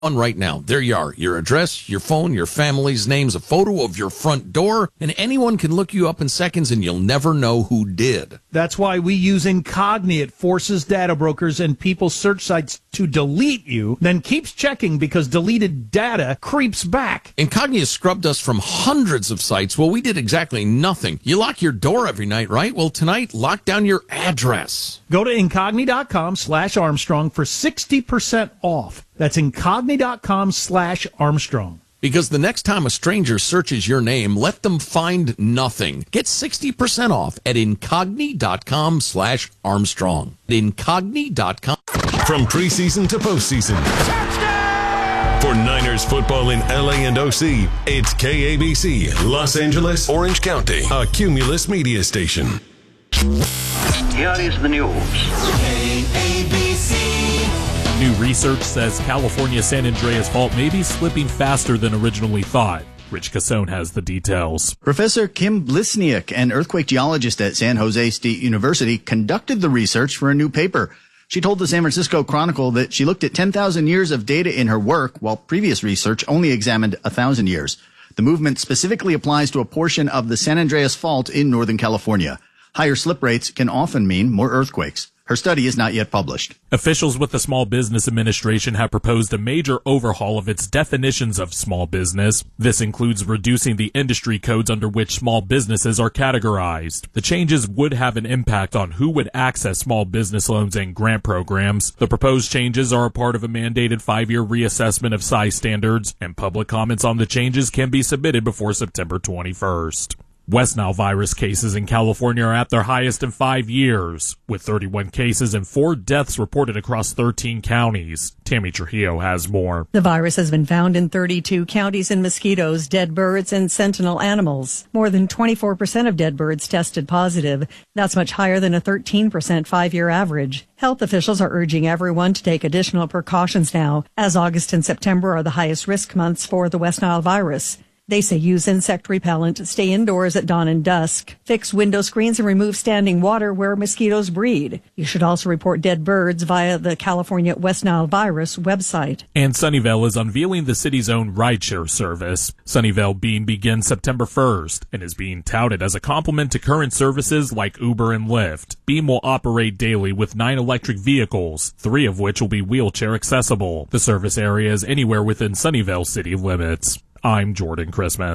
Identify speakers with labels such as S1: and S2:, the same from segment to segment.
S1: on right now. There you are. Your address, your phone, your family's names, a photo of your front door, and anyone can look you up in seconds and you'll never know who did.
S2: That's why we use Incogni. It forces data brokers and people's search sites to delete you, then keeps checking because deleted data creeps back.
S1: Incogni has scrubbed us from hundreds of sites. Well, we did exactly nothing. You lock your door every night, right? Well, tonight, lock down your address.
S2: Go to Incogni.com/Armstrong for 60% off. That's Incogni.com/Armstrong.
S1: Because the next time a stranger searches your name, let them find nothing. Get 60% off at Incogni.com/Armstrong. Incogni.com.
S3: From preseason to postseason. For Niners football in LA and OC, it's KABC, Los Angeles, Orange County, a Cumulus media station.
S4: Here is the news.
S5: KABC. New research says California's San Andreas Fault may be slipping faster than originally thought. Rich Cassone has the details.
S6: Professor Kim Blisniak, an earthquake geologist at San Jose State University, conducted the research for a new paper. She told the San Francisco Chronicle that she looked at 10,000 years of data in her work, while previous research only examined 1,000 years. The movement specifically applies to a portion of the San Andreas Fault in Northern California. Higher slip rates can often mean more earthquakes. Her study is not yet published.
S5: Officials with the Small Business Administration have proposed a major overhaul of its definitions of small business. This includes reducing the industry codes under which small businesses are categorized. The changes would have an impact on who would access small business loans and grant programs. The proposed changes are a part of a mandated 5-year reassessment of size standards, and public comments on the changes can be submitted before September 21st. West Nile virus cases in California are at their highest in 5 years, with 31 cases and 4 deaths reported across 13 counties. Tammy Trujillo has more.
S7: The virus has been found in 32 counties in mosquitoes, dead birds, and sentinel animals. More than 24% of dead birds tested positive. That's much higher than a 13% 5-year average. Health officials are urging everyone to take additional precautions now, as August and September are the highest risk months for the West Nile virus. They say use insect repellent, stay indoors at dawn and dusk, fix window screens, and remove standing water where mosquitoes breed. You should also report dead birds via the California West Nile virus website.
S5: And Sunnyvale is unveiling the city's own rideshare service. Sunnyvale Beam begins September 1st and is being touted as a complement to current services like Uber and Lyft. Beam will operate daily with 9 electric vehicles, 3 of which will be wheelchair accessible. The service area is anywhere within Sunnyvale city limits. I'm Jordan Christmas.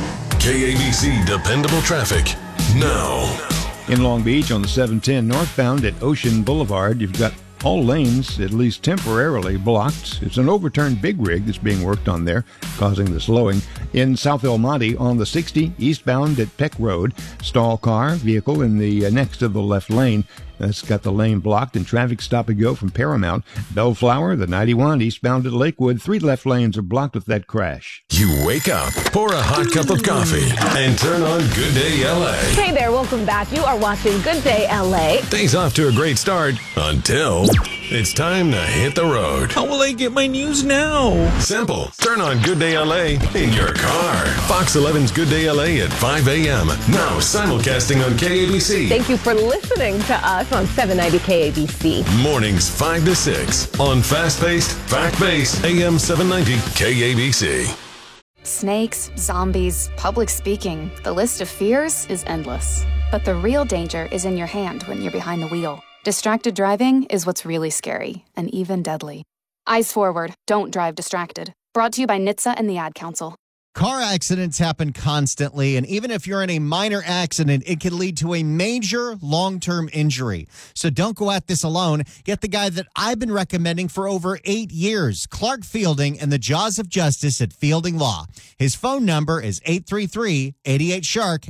S3: KABC Dependable Traffic now.
S8: In Long Beach on the 710 northbound at Ocean Boulevard, you've got all lanes, at least temporarily, blocked. It's an overturned big rig that's being worked on there, causing the slowing. In South El Monte on the 60 eastbound at Peck Road, stall car, vehicle in the next to the left lane. That's got the lane blocked and traffic stop and go from Paramount. Bellflower, the 91 eastbound at Lakewood. 3 left lanes are blocked with that crash.
S3: You wake up, pour a hot cup of coffee, and turn on Good Day LA.
S9: Hey there, welcome back. You are watching Good Day LA.
S3: Day's off to a great start until it's time to hit the road.
S10: How will I get my news now?
S3: Simple. Turn on Good Day LA in your car. Fox 11's Good Day LA at 5 a.m. Now simulcasting on KABC.
S9: Thank you for listening to us on 790 KABC.
S3: Mornings 5 to 6 on fast-paced, fact-based AM 790 KABC.
S11: Snakes, zombies, public speaking. The list of fears is endless. But the real danger is in your hand when you're behind the wheel. Distracted driving is what's really scary and even deadly. Eyes forward. Don't drive distracted. Brought to you by NHTSA and the Ad Council.
S12: Car accidents happen constantly, and even if you're in a minor accident, it can lead to a major long-term injury. So don't go at this alone. Get the guy that I've been recommending for over 8 years, Clark Fielding and the Jaws of Justice at Fielding Law. His phone number is 833-88-SHARK,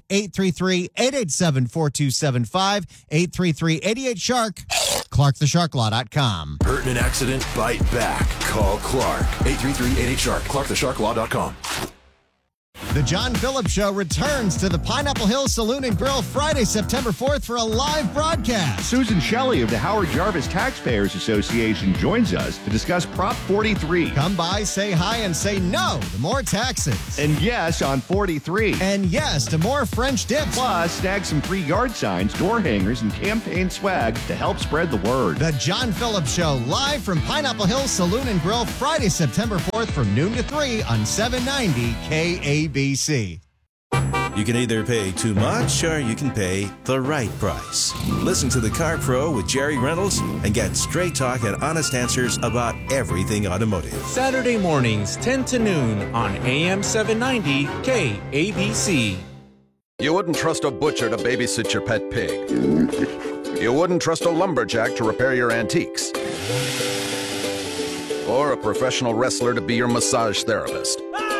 S12: 833-887-4275, 833-88-SHARK, ClarkTheSharkLaw.com.
S13: Hurt in an accident? Bite back. Call Clark. 833-88-SHARK, ClarkTheSharkLaw.com.
S12: The John Phillips Show returns to the Pineapple Hill Saloon and Grill Friday, September 4th for a live broadcast.
S13: Susan Shelley of the Howard Jarvis Taxpayers Association joins us to discuss Prop 43.
S12: Come by, say hi, and say no to more taxes.
S13: And yes on 43.
S12: And yes to more French dips.
S13: Plus, snag some free yard signs, door hangers, and campaign swag to help spread the word.
S12: The John Phillips Show, live from Pineapple Hill Saloon and Grill Friday, September 4th from noon to 3 on 790 KABC.
S14: You can either pay too much or you can pay the right price. Listen to The Car Pro with Jerry Reynolds and get straight talk and honest answers about everything automotive.
S10: Saturday mornings, 10 to noon on AM 790 KABC.
S15: You wouldn't trust a butcher to babysit your pet pig. You wouldn't trust a lumberjack to repair your antiques. Or a professional wrestler to be your massage therapist.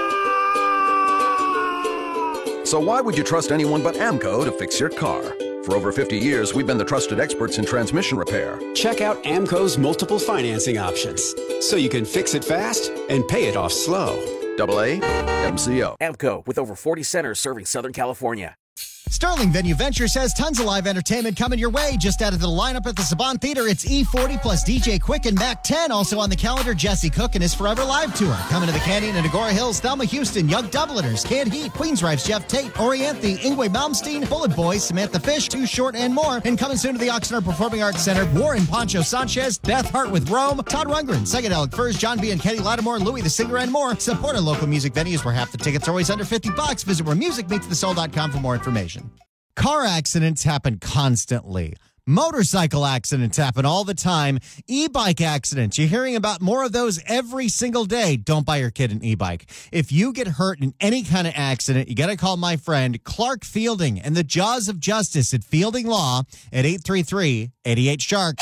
S15: So why would you trust anyone but AMCO to fix your car? For over 50 years, we've been the trusted experts in transmission repair.
S16: Check out AMCO's multiple financing options, so you can fix it fast and pay it off slow.
S15: AA MCO.
S17: AMCO, with over 40 centers serving Southern California.
S12: Sterling Venue Ventures has tons of live entertainment coming your way. Just added to the lineup at the Saban Theater, it's E40 plus DJ Quick and Mac 10. Also on the calendar, Jesse Cook and his Forever Live Tour. Coming to the Canyon and Agora Hills, Thelma Houston, Young Dubliners, Canned Heat, Queensrÿche's Jeff Tate, Orianthe, Ingwe Malmsteen, Bullet Boys, Samantha Fish, Too Short, and more. And coming soon to the Oxnard Performing Arts Center, Warren Poncho Sanchez, Beth Hart with Rome, Todd Rundgren, Psychedelic Furs, John B. and Kenny Lattimore, Louis the Singer, and more. Support our local music venues where half the tickets are always under $50. Visit wheremusicmeetsthesoul.com for more information. Car accidents happen constantly. Motorcycle accidents happen all the time. E-bike accidents, you're hearing about more of those every single day. Don't buy your kid an e-bike. If you get hurt in any kind of accident, you got to call my friend Clark Fielding and the Jaws of Justice at Fielding Law at 833-88-SHARK,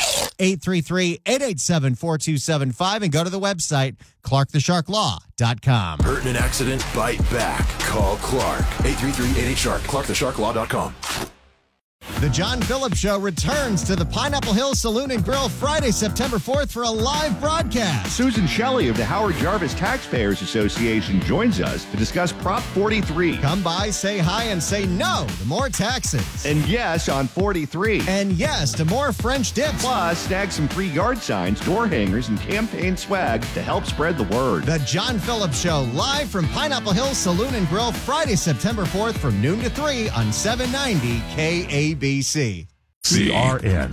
S12: 833-887-4275, and go to the website, clarkthesharklaw.com.
S18: Hurt in an accident? Bite back. Call Clark. 833-88-SHARK. clarkthesharklaw.com.
S12: The John Phillips Show returns to the Pineapple Hill Saloon and Grill Friday, September 4th for a live broadcast.
S13: Susan Shelley of the Howard Jarvis Taxpayers Association joins us to discuss Prop 43.
S12: Come by, say hi, and say no to more taxes.
S13: And yes on 43.
S12: And yes to more French dips.
S13: Plus, snag some free yard signs, door hangers, and campaign swag to help spread the word.
S12: The John Phillips Show, live from Pineapple Hill Saloon and Grill Friday, September 4th from noon to 3 on 790 KABC.
S19: CRN.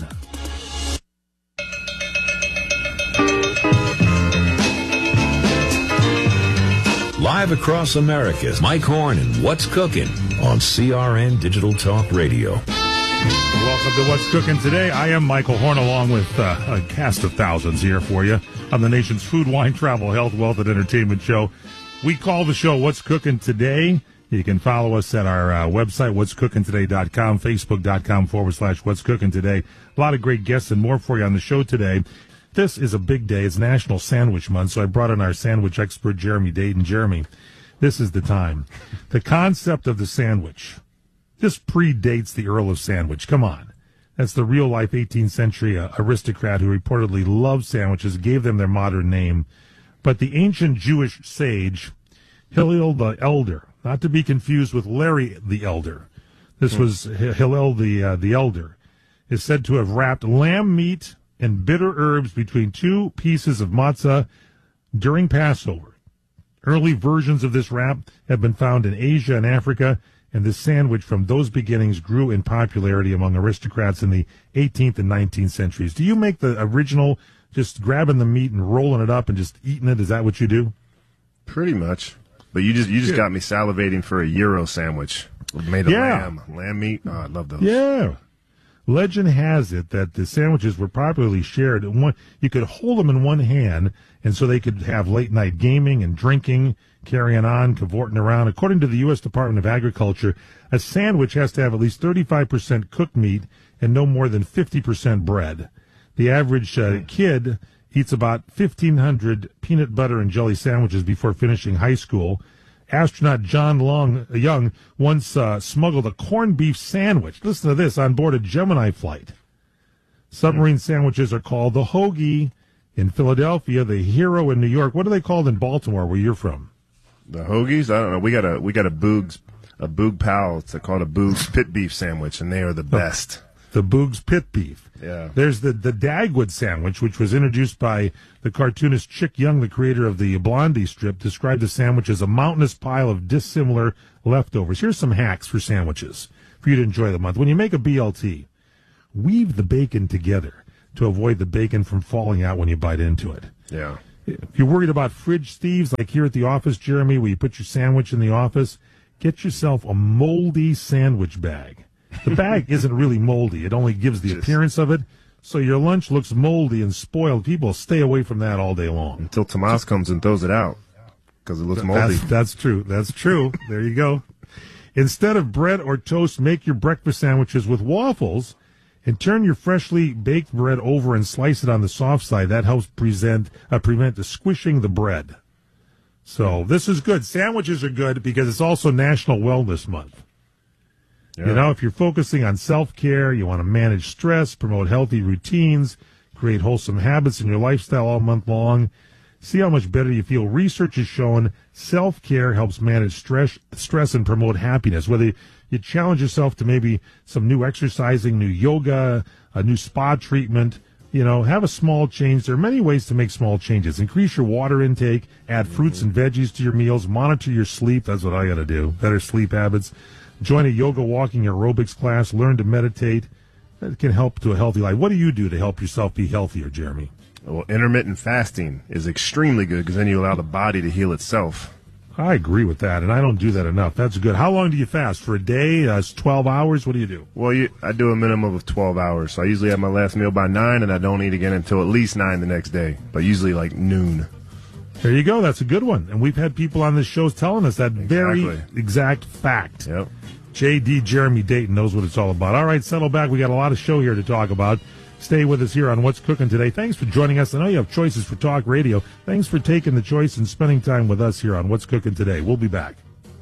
S19: Live across America, Mike Horn and What's Cooking on CRN Digital Talk Radio.
S20: Welcome to What's Cooking Today. I am Michael Horn, along with a cast of thousands here for you on the nation's food, wine, travel, health, wealth, and entertainment show. We call the show What's Cooking Today. You can follow us at our website, what'scookingtoday.com, facebook.com/What's Cooking Today. A lot of great guests and more for you on the show today. This is a big day. It's National Sandwich Month, so I brought in our sandwich expert, Jeremy Dayton. Jeremy, this is the time. The concept of the sandwich, this predates the Earl of Sandwich. Come on. That's the real-life 18th century aristocrat who reportedly loved sandwiches, gave them their modern name. But the ancient Jewish sage, Hillel the Elder, not to be confused with Larry the Elder. This was Hillel the Elder, is said to have wrapped lamb meat and bitter herbs between two pieces of matzah during Passover. Early versions of this wrap have been found in Asia and Africa, and this sandwich from those beginnings grew in popularity among aristocrats in the 18th and 19th centuries. Do you make the original, just grabbing the meat and rolling it up and just eating it? Is that what you do?
S21: Pretty much. But you just got me salivating for a gyro sandwich made of lamb meat. Oh, I love those.
S20: Yeah. Legend has it that the sandwiches were popularly shared. You could hold them in one hand, and so they could have late-night gaming and drinking, carrying on, cavorting around. According to the U.S. Department of Agriculture, a sandwich has to have at least 35% cooked meat and no more than 50% bread. The average kid eats about 1,500 peanut butter and jelly sandwiches before finishing high school. Astronaut John Young once smuggled a corned beef sandwich, listen to this, on board a Gemini flight. Submarine sandwiches are called the hoagie in Philadelphia, the hero in New York. What are they called in Baltimore, where you're from?
S21: The hoagies? I don't know. We got a Boog Pal. It's called a Boog's Pit Beef sandwich, and they are the best.
S20: The Boog's Pit Beef.
S21: Yeah.
S20: There's the Dagwood sandwich, which was introduced by the cartoonist Chick Young, the creator of the Blondie strip, described the sandwich as a mountainous pile of dissimilar leftovers. Here's some hacks for sandwiches for you to enjoy the month. When you make a BLT, weave the bacon together to avoid the bacon from falling out when you bite into it.
S21: Yeah.
S20: If you're worried about fridge thieves, like here at the office, Jeremy, where you put your sandwich in the office, get yourself a moldy sandwich bag. The bag isn't really moldy. It only gives the appearance of it. So your lunch looks moldy and spoiled. People stay away from that all day long.
S21: Until Tomas comes and throws it out because it looks moldy.
S20: That's true. That's true. There you go. Instead of bread or toast, make your breakfast sandwiches with waffles and turn your freshly baked bread over and slice it on the soft side. That helps prevent the squishing the bread. So this is good. Sandwiches are good because it's also National Wellness Month. Yeah. You know, if you're focusing on self-care, you want to manage stress, promote healthy routines, create wholesome habits in your lifestyle all month long, see how much better you feel. Research has shown self-care helps manage stress and promote happiness. Whether you challenge yourself to maybe some new exercising, new yoga, a new spa treatment, you know, have a small change. There are many ways to make small changes. Increase your water intake, add fruits and veggies to your meals, monitor your sleep. That's what I got to do. Better sleep habits. Join a yoga, walking, aerobics class. Learn to meditate. That can help to a healthy life. What do you do to help yourself be healthier, Jeremy?
S21: Well, intermittent fasting is extremely good because then you allow the body to heal itself.
S20: I agree with that, and I don't do that enough. That's good. How long do you fast? For a day? It's 12 hours? What do you do?
S21: Well, I do a minimum of 12 hours. So I usually have my last meal by 9, and I don't eat again until at least 9 the next day, but usually like noon.
S20: There you go. That's a good one. And we've had people on this show telling us that very exact fact.
S21: Yep.
S20: J.D. Jeremy Dayton knows what it's all about. All right, settle back. We got a lot of show here to talk about. Stay with us here on What's Cooking Today. Thanks for joining us. I know you have choices for talk radio. Thanks for taking the choice and spending time with us here on What's Cooking Today. We'll be back.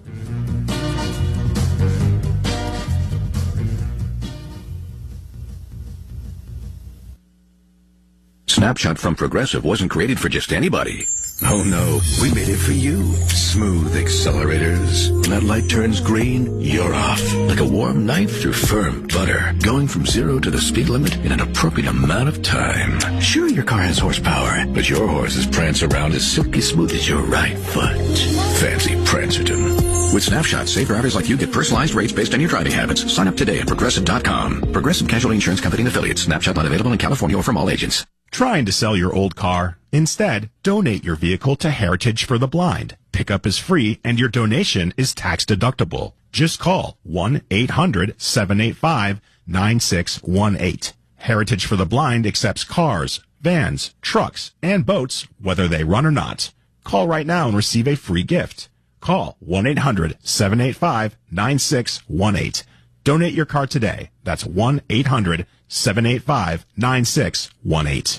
S19: Snapshot from Progressive wasn't created for just anybody. Oh no, we made it for you. Smooth accelerators. When that light turns green, you're off. Like a warm knife through firm butter. Going from 0 to the speed limit in an appropriate amount of time. Sure, your car has horsepower, but your horses prance around as silky smooth as your right foot. Fancy Prancerton. With Snapshot, safe drivers like you get personalized rates based on your driving habits. Sign up today at Progressive.com. Progressive Casualty Insurance Company and Affiliates. Snapshot not available in California or from all agents.
S2: Trying to sell your old car? Instead, donate your vehicle to Heritage for the Blind. Pickup is free and your donation is tax deductible. Just call 1-800-785-9618. Heritage for the Blind accepts cars, vans, trucks, and boats, whether they run or not. Call right now and receive a free gift. Call 1-800-785-9618. Donate your car today. That's 1-800-785-9618.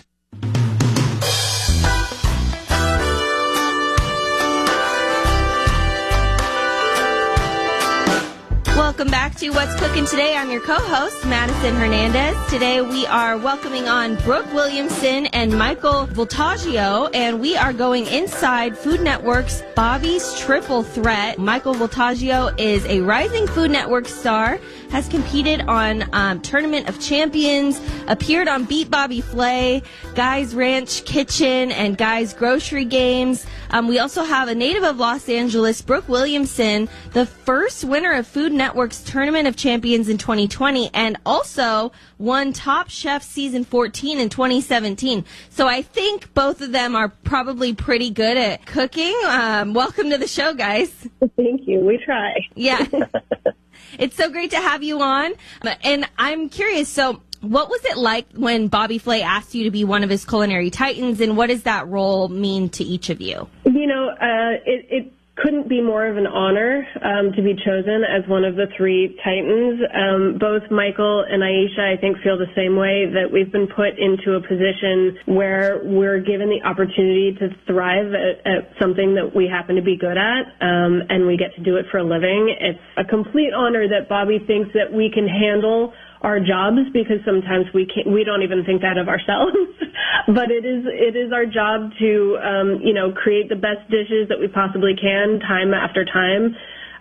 S22: Welcome back to What's Cooking Today. I'm your co-host, Madison Hernandez. Today we are welcoming on Brooke Williamson and Michael Voltaggio, and we are going inside Food Network's Bobby's Triple Threat. Michael Voltaggio is a rising Food Network star, has competed on Tournament of Champions, appeared on Beat Bobby Flay, Guy's Ranch Kitchen, and Guy's Grocery Games. We also have a native of Los Angeles, Brooke Williamson, the first winner of Food Network's Tournament of Champions in 2020, and also won Top Chef Season 14 in 2017. So I think both of them are probably pretty good at cooking. Welcome to the show, guys.
S23: Thank you. We try.
S22: Yeah. It's so great to have you on. And I'm curious, so what was it like when Bobby Flay asked you to be one of his culinary titans, and what does that role mean to each of you?
S23: You know, it couldn't be more of an honor to be chosen as one of the three titans. Both Michael and Aisha, I think, feel the same way, that we've been put into a position where we're given the opportunity to thrive at something that we happen to be good at, and we get to do it for a living. It's a complete honor that Bobby thinks that we can handle our jobs, because sometimes we don't even think that of ourselves. But it is our job to create the best dishes that we possibly can, time after time.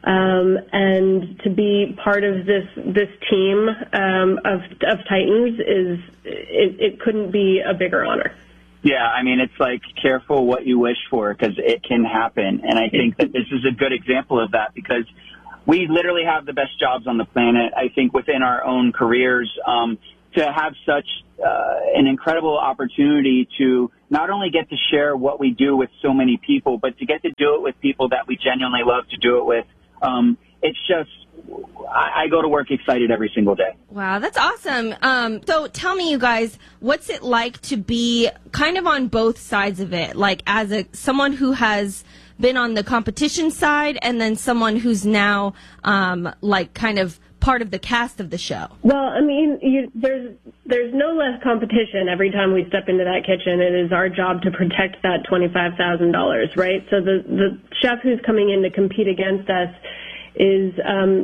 S23: And to be part of this team of Titans it couldn't be a bigger honor.
S1: Yeah, I mean, it's like careful what you wish for, because it can happen. And I think that this is a good example of that, because we literally have the best jobs on the planet. I think within our own careers, to have such an incredible opportunity to not only get to share what we do with so many people, but to get to do it with people that we genuinely love to do it with. It's just, I go to work excited every single day.
S22: Wow, that's awesome. So tell me, you guys, what's it like to be kind of on both sides of it? Like as someone who has been on the competition side, and then someone who's now kind of part of the cast of the show.
S23: Well, I mean, there's no less competition every time we step into that kitchen. It is our job to protect that $25,000, right? So the chef who's coming in to compete against us is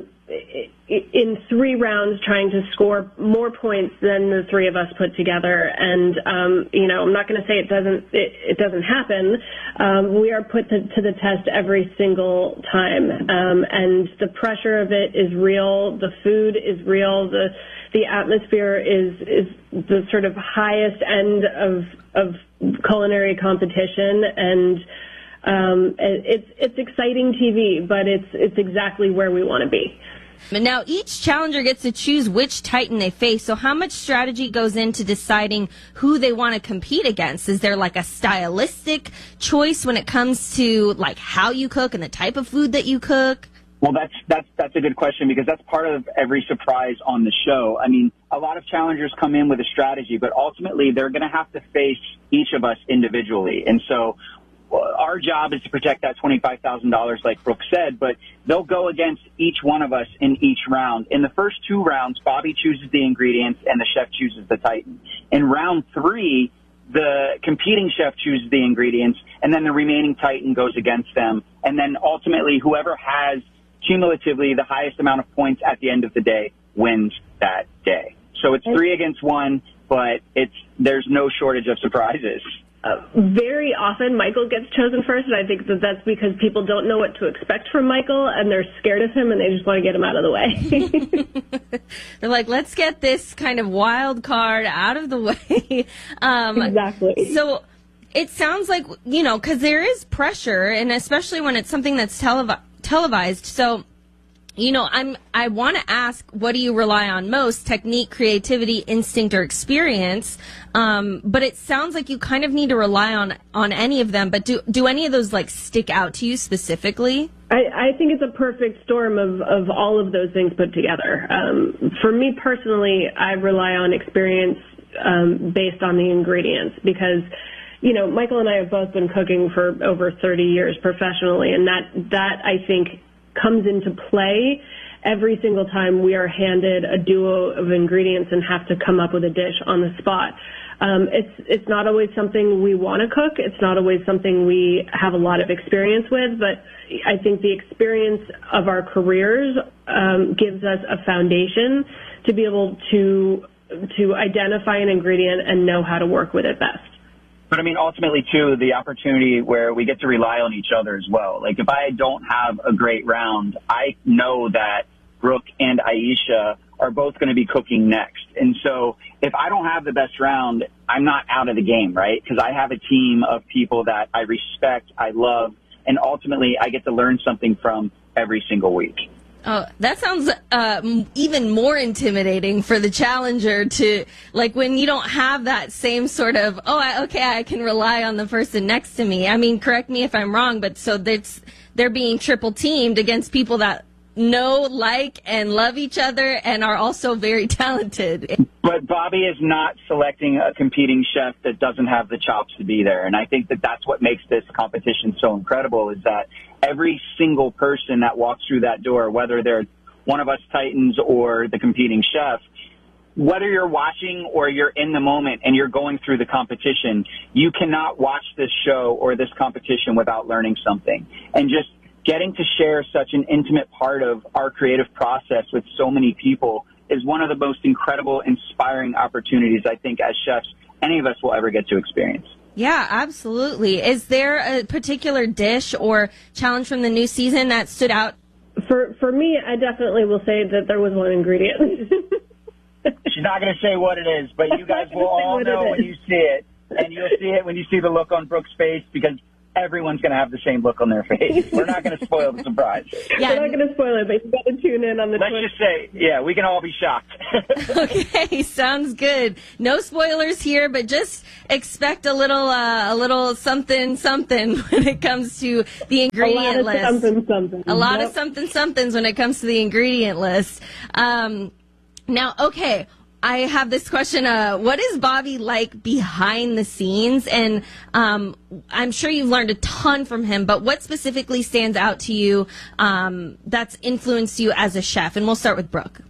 S23: in 3 rounds trying to score more points than the 3 of us put together. And I'm not going to say it doesn't happen. We are put to the test every single time, and the pressure of it is real. The food is real. The atmosphere is the sort of highest end of culinary competition, and it's exciting TV, but it's exactly where we want to be.
S22: And now each challenger gets to choose which Titan they face. So how much strategy goes into deciding who they want to compete against? Is there like a stylistic choice when it comes to like how you cook and the type of food that you cook?
S1: Well, that's a good question, because that's part of every surprise on the show. I mean, a lot of challengers come in with a strategy, but ultimately they're going to have to face each of us individually. And so our job is to protect that $25,000, like Brooke said, but they'll go against each one of us in each round. In the first 2 rounds, Bobby chooses the ingredients and the chef chooses the Titan. In round 3, the competing chef chooses the ingredients, and then the remaining Titan goes against them. And then ultimately, whoever has cumulatively the highest amount of points at the end of the day wins that day. So it's 3 against 1, but there's no shortage of surprises.
S23: Very often Michael gets chosen first, and I think that's because people don't know what to expect from Michael, and they're scared of him, and they just want to get him out of the way.
S22: They're like, let's get this kind of wild card out of the way.
S23: Exactly.
S22: So it sounds like, because there is pressure, and especially when it's something that's televised. So, I want to ask, what do you rely on most? Technique, creativity, instinct, or experience? But it sounds like you kind of need to rely on any of them. But do any of those stick out to you specifically?
S23: I think it's a perfect storm of all of those things put together. For me personally, I rely on experience based on the ingredients, because Michael and I have both been cooking for over 30 years professionally, and that I think comes into play every single time we are handed a duo of ingredients and have to come up with a dish on the spot. It's not always something we want to cook. It's not always something we have a lot of experience with, but I think the experience of our careers gives us a foundation to be able to identify an ingredient and know how to work with it best.
S1: But I mean, ultimately, too, the opportunity where we get to rely on each other as well. Like, if I don't have a great round, I know that Brooke and Aisha are both going to be cooking next. And so if I don't have the best round, I'm not out of the game, right? Because I have a team of people that I respect, I love, and ultimately I get to learn something from every single week.
S22: Oh, that sounds even more intimidating for the challenger to, when you don't have that same sort of, I can rely on the person next to me. I mean, correct me if I'm wrong, but so they're being triple teamed against people that know, like, and love each other and are also very talented.
S1: But Bobby is not selecting a competing chef that doesn't have the chops to be there. And I think that that's what makes this competition so incredible, is that every single person that walks through that door, whether they're one of us Titans or the competing chef, whether you're watching or you're in the moment and you're going through the competition, you cannot watch this show or this competition without learning something. And just getting to share such an intimate part of our creative process with so many people is one of the most incredible, inspiring opportunities I think as chefs any of us will ever get to experience.
S22: Yeah, absolutely. Is there a particular dish or challenge from the new season that stood out?
S23: For me, I definitely will say that there was one ingredient.
S1: She's not going to say what it is, but you guys will all know when you see it. And you'll see it when you see the look on Brooke's face, because everyone's going to have the same look on their face. We're not going to spoil the surprise.
S23: Yeah, we're not going to spoil it, but you got to tune in on the
S1: Let's just say, yeah, we can all be shocked.
S22: Okay, sounds good. No spoilers here, but just expect a little something when it comes to the ingredient list. A lot of somethings when it comes to the ingredient list. Now, okay, I have this question. What is Bobby like behind the scenes? And I'm sure you've learned a ton from him, but what specifically stands out to you that's influenced you as a chef? And we'll start with Brooke.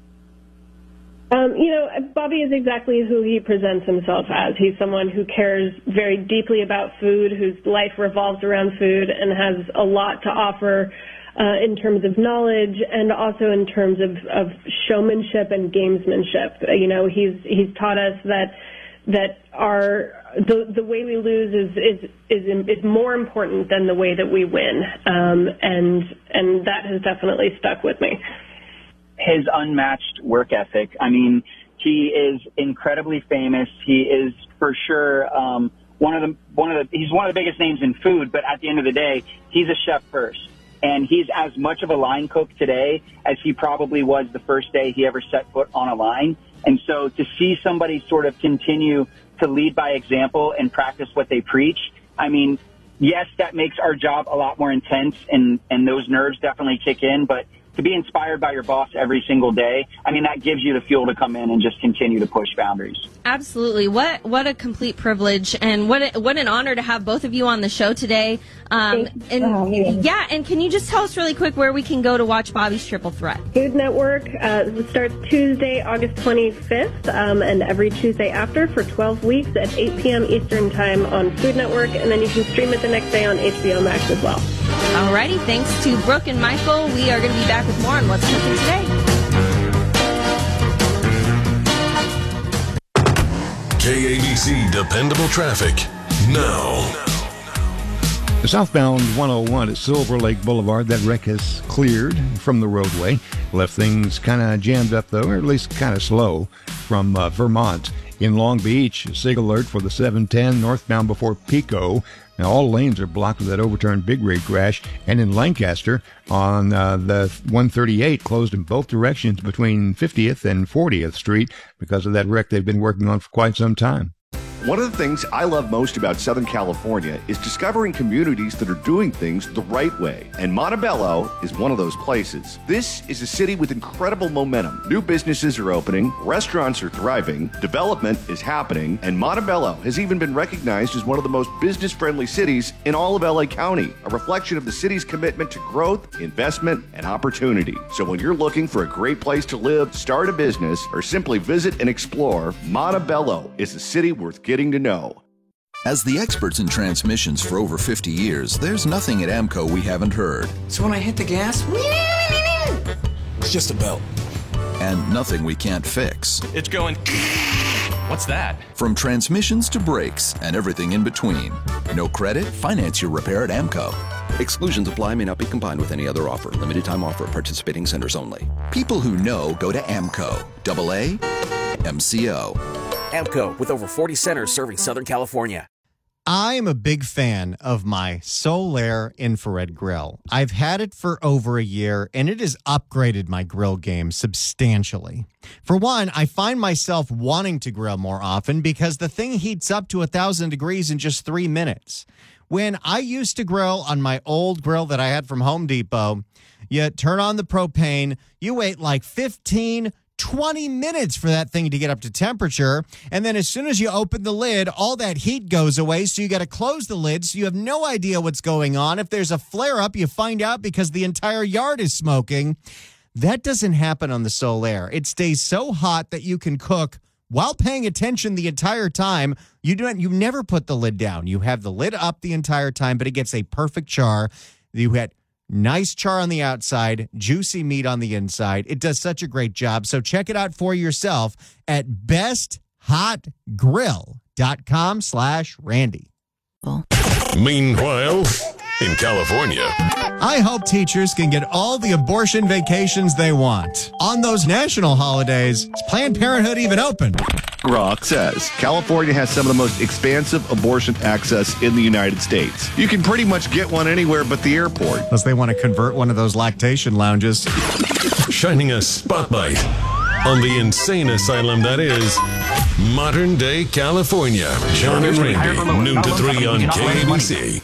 S23: Bobby is exactly who he presents himself as. He's someone who cares very deeply about food, whose life revolves around food, and has a lot to offer in terms of knowledge and also in terms of showmanship and gamesmanship. He's taught us that the way we lose is more important than the way that we win, and that has definitely stuck with me.
S1: His unmatched work ethic. I mean, he is incredibly famous. He is for sure he's one of the biggest names in food. But at the end of the day, he's a chef first. And he's as much of a line cook today as he probably was the first day he ever set foot on a line. And so to see somebody sort of continue to lead by example and practice what they preach, I mean, yes, that makes our job a lot more intense, and those nerves definitely kick in. But to be inspired by your boss every single day, I mean, that gives you the fuel to come in and just continue to push boundaries.
S22: Absolutely. What a complete privilege, and what an honor to have both of you on the show today. And can you just tell us really quick where we can go to watch Bobby's Triple Threat?
S23: Food Network starts Tuesday, August 25th, and every Tuesday after for 12 weeks at 8 p.m. Eastern Time on Food Network, and then you can stream it the next day on HBO Max as well.
S22: Alrighty, thanks to Brooke and Michael. We are going to be back with more on What's Cooking Today.
S3: KABC Dependable Traffic now.
S8: The southbound 101 at Silver Lake Boulevard, that wreck has cleared from the roadway. Left things kind of jammed up, though, or at least kind of slow from Vermont. In Long Beach, SIG alert for the 710 northbound before Pico. Now, all lanes are blocked with that overturned big rig crash. And in Lancaster, on the 138, closed in both directions between 50th and 40th Street because of that wreck they've been working on for quite some time.
S13: One of the things I love most about Southern California is discovering communities that are doing things the right way. And Montebello is one of those places. This is a city with incredible momentum. New businesses are opening, restaurants are thriving, development is happening, and Montebello has even been recognized as one of the most business-friendly cities in all of LA County, a reflection of the city's commitment to growth, investment, and opportunity. So when you're looking for a great place to live, start a business, or simply visit and explore, Montebello is a city worth getting to know.
S4: As the experts in transmissions for over 50 years, there's nothing at AMCO we haven't heard.
S6: So when I hit the gas, it's just a belt.
S4: And nothing we can't fix.
S6: It's going... What's that?
S4: From transmissions to brakes and everything in between. No credit? Finance your repair at AMCO.
S7: Exclusions apply, may not be combined with any other offer. Limited time offer. Participating centers only.
S4: People who know go to AMCO. AA MCO.
S17: AMCO, with over 40 centers serving Southern California.
S12: I'm a big fan of my Solaire infrared grill. I've had it for over a year, and it has upgraded my grill game substantially. For one, I find myself wanting to grill more often because the thing heats up to 1,000 degrees in just 3 minutes. When I used to grill on my old grill that I had from Home Depot, you turn on the propane, you wait like 20 minutes for that thing to get up to temperature. And then as soon as you open the lid, all that heat goes away. So you got to close the lid. So you have no idea what's going on. If there's a flare up, you find out because the entire yard is smoking. That doesn't happen on the Solaire. It stays so hot that you can cook while paying attention the entire time. You never put the lid down. You have the lid up the entire time, but it gets a perfect char. You had Nice char on the outside, juicy meat on the inside. It does such a great job. So check it out for yourself at besthotgrill.com/Randy.
S3: Meanwhile, in California,
S12: I hope teachers can get all the abortion vacations they want. On those national holidays, is Planned Parenthood even open?
S13: Grok says California has some of the most expansive abortion access in the United States. You can pretty much get one anywhere but the airport.
S12: Unless they want to convert one of those lactation lounges.
S3: Shining a spotlight on the insane asylum that is modern day California. John and Randy, noon to 3 on KABC.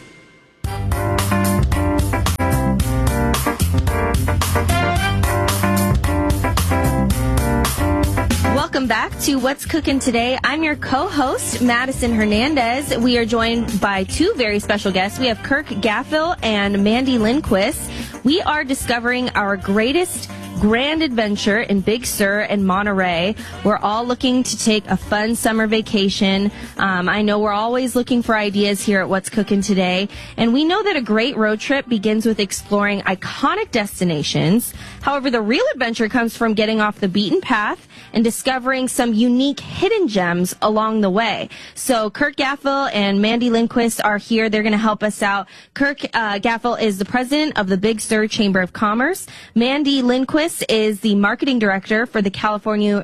S22: Welcome back to What's Cooking Today. I'm your co-host, Madison Hernandez. We are joined by two very special guests. We have Kirk Gaffill and Mandy Lindquist. We are discovering our greatest grand adventure in Big Sur and Monterey. We're all looking to take a fun summer vacation. I know we're always looking for ideas here at What's Cooking Today. And we know that a great road trip begins with exploring iconic destinations. However, the real adventure comes from getting off the beaten path and discovering some unique hidden gems along the way. So Kirk Gaffill and Mandy Lindquist are here. They're going to help us out. Kirk Gaffill is the president of the Big Sur Chamber of Commerce. Mandy Lindquist is the marketing director for the California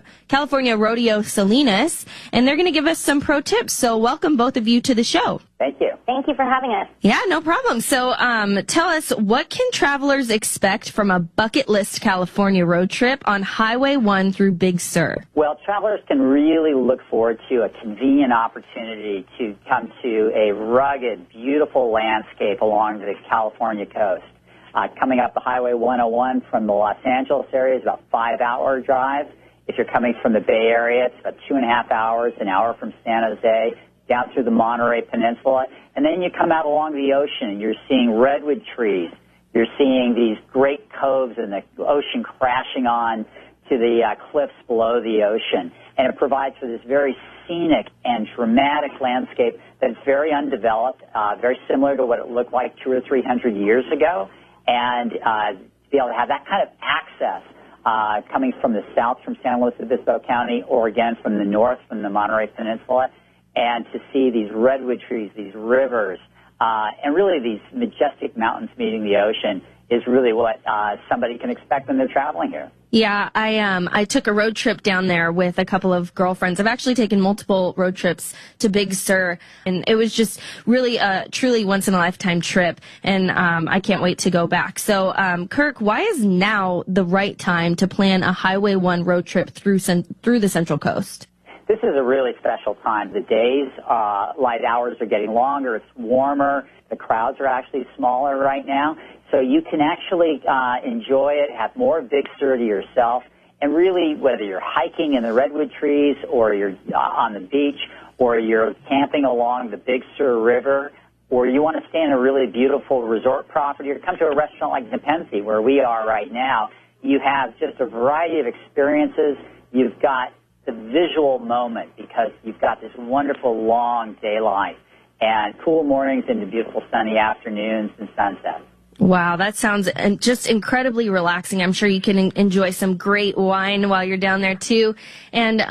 S22: Rodeo Salinas, and they're going to give us some pro tips. So welcome both of you to the show.
S5: Thank you. Thank you for having us.
S22: Yeah, no problem. So tell us, what can travelers expect from a bucket list California road trip on Highway 1 through Big Sur?
S5: Well, travelers can really look forward to a convenient opportunity to come to a rugged, beautiful landscape along the California coast. Coming up the Highway 101 from the Los Angeles area is about a 5-hour drive. If you're coming from the Bay Area, it's about 2.5 hours, an hour from San Jose, down through the Monterey Peninsula. And then you come out along the ocean, and you're seeing redwood trees. You're seeing these great coves and the ocean crashing on to the cliffs below the ocean. And it provides for this very scenic and dramatic landscape that's very undeveloped, very similar to what it looked like 200 or 300 years ago. And to be able to have that kind of access coming from the south, from San Luis Obispo County, or again from the north, from the Monterey Peninsula, and to see these redwood trees, these rivers, and really these majestic mountains meeting the ocean is really what somebody can expect when they're traveling here.
S22: Yeah, I took a road trip down there with a couple of girlfriends. I've actually taken multiple road trips to Big Sur, and it was just really a truly once-in-a-lifetime trip, and I can't wait to go back. So, Kirk, why is now the right time to plan a Highway 1 road trip through the Central Coast?
S5: This is a really special time. The days, light hours are getting longer. It's warmer. The crowds are actually smaller right now. So you can actually enjoy it, have more Big Sur to yourself, and really, whether you're hiking in the redwood trees or you're on the beach or you're camping along the Big Sur River or you want to stay in a really beautiful resort property or come to a restaurant like Nepenthe, where we are right now, you have just a variety of experiences. You've got the visual moment because you've got this wonderful long daylight and cool mornings into beautiful sunny afternoons and sunsets.
S22: Wow, that sounds just incredibly relaxing. I'm sure you can enjoy some great wine while you're down there too. And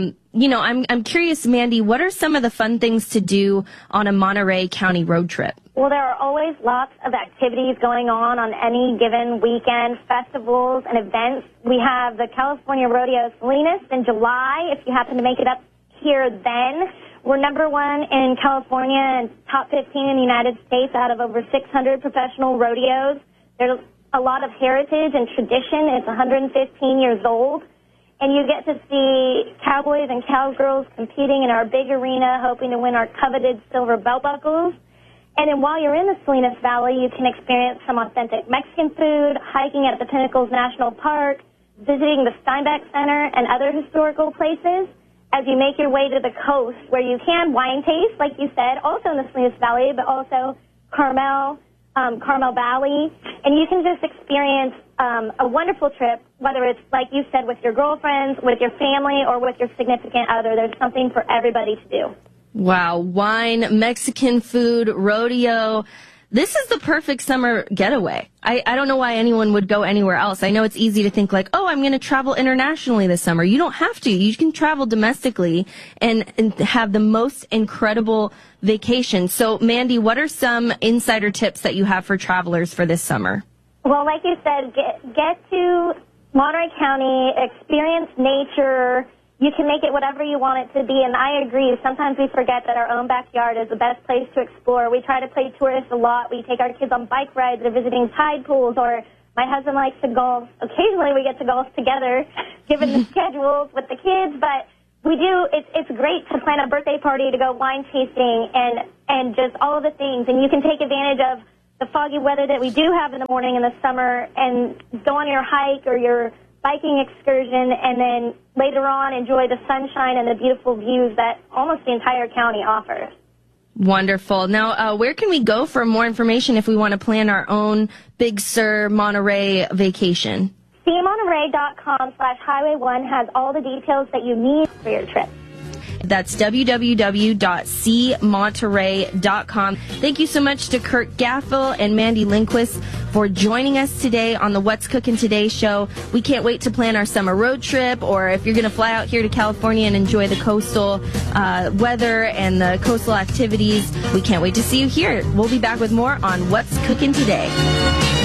S22: I'm curious, Mandy, what are some of the fun things to do on a Monterey County road trip?
S5: Well, there are always lots of activities going on any given weekend, festivals and events. We have the California Rodeo Salinas in July. If you happen to make it up here then, we're number one in California and top 15 in the United States out of over 600 professional rodeos. There's a lot of heritage and tradition. It's 115 years old. And you get to see cowboys and cowgirls competing in our big arena, hoping to win our coveted silver belt buckles. And then while you're in the Salinas Valley, you can experience some authentic Mexican food, hiking at the Pinnacles National Park, visiting the Steinbeck Center and other historical places. As you make your way to the coast, where you can wine taste, like you said, also in the Salinas Valley, but also Carmel Valley. And you can just experience a wonderful trip, whether it's, like you said, with your girlfriends, with your family, or with your significant other. There's something for everybody to do.
S22: Wow, wine, Mexican food, rodeo. this is the perfect summer getaway. I don't know why anyone would go anywhere else. I know it's easy to think like, oh, I'm going to travel internationally this summer. You don't have to. You can travel domestically and have the most incredible vacation. So, Mandy, what are some insider tips that you have for travelers for this summer?
S9: Well, like you said, get to Monterey County, experience nature. You can make it whatever you want it to be, and I agree. Sometimes we forget that our own backyard is the best place to explore. We try to play tourist a lot. We take our kids on bike rides or visiting tide pools, or my husband likes to golf. Occasionally we get to golf together, given the schedules with the kids, but we do. It's great to plan a birthday party, to go wine tasting, and just all of the things. And you can take advantage of the foggy weather that we do have in the morning in the summer and go on your hike or your biking excursion, and then later on enjoy the sunshine and the beautiful views that almost the entire county offers.
S22: Wonderful. Now, where can we go for more information if we want to plan our own Big Sur Monterey vacation?
S9: cmonterey.com/highway1 has all the details that you need for your trip.
S22: That's www.cmonterey.com. Thank you so much to Kurt Gaffel and Mandy Lindquist for joining us today on the What's Cooking Today show. We can't wait to plan our summer road trip, or if you're going to fly out here to California and enjoy the coastal weather and the coastal activities, we can't wait to see you here. We'll be back with more on What's Cooking Today.